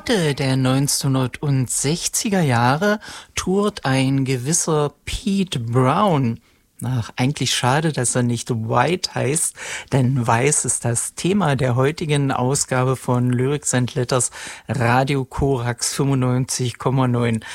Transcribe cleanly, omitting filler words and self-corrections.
Mitte der 1960er Jahre tourt ein gewisser Pete Brown. Ach, eigentlich schade, dass er nicht White heißt, denn Weiß ist das Thema der heutigen Ausgabe von Lyrics and Letters Radio Korax 95,9.